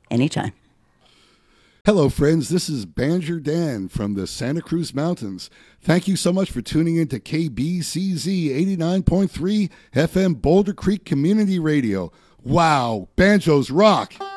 Anytime. Hello, friends. This is Banjo Dan from the Santa Cruz Mountains. Thank you so much for tuning in to KBCZ 89.3 FM Boulder Creek Community Radio. Wow, banjos rock!